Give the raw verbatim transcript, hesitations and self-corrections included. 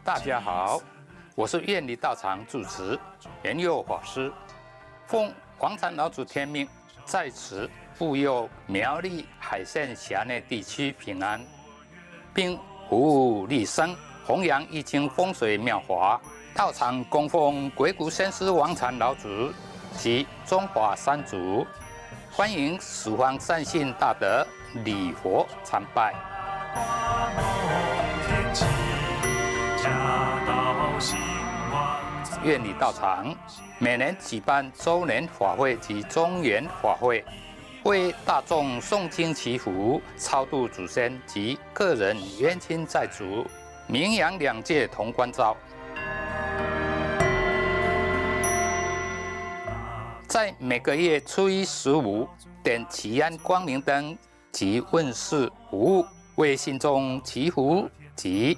大家好，我是愿力道场住持圆佑法师，奉黄禅老祖天命，在此护佑苗栗海线辖内地区平安，并服务利生，弘扬易经风水妙法。道场供奉鬼谷先师王禅老祖及中华三祖，欢迎十方善信大德礼佛参拜。愿力道场每年举办周年法会及中元法会，为大众诵经祈福、超度祖先及个人冤亲债主，名扬两界同关照。在每个月初一、十五点祈安光明灯及问世服务，为信众祈福及